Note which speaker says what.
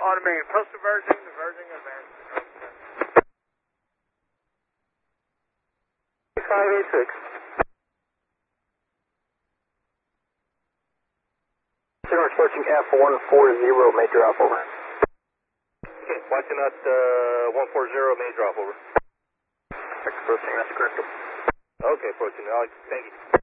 Speaker 1: on me. Post diverging, advance.
Speaker 2: 586. 0 approaching F140, may drop over.
Speaker 3: Okay, watching at 140, may drop over.
Speaker 2: Approaching, that's correct.
Speaker 3: Okay, approaching. Thank you.